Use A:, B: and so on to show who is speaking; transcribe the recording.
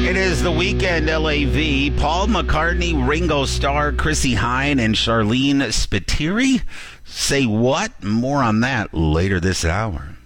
A: It is the weekend, LAV. Paul McCartney, Ringo Starr, Chrissie Hynde, and Charlene Spiteri. Say what? More on that later this hour.